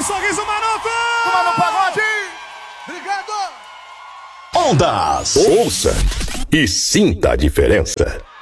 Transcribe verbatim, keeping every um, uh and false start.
Sorriso Maroto! Toma no pagode! Obrigado! Ondas! Ouça e sinta a diferença.